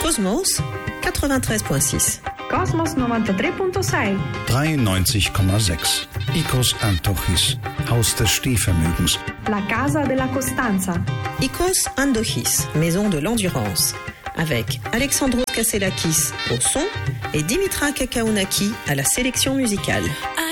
Cosmos 93.6. Cosmos 93.6. 93,6. Icos Antochis, Haus des Stehvermögens. La Casa della Costanza. Icos Andochis, Maison de l'Endurance. Avec Alexandros Kasselakis au son et Dimitra Kakaounaki à la sélection musicale.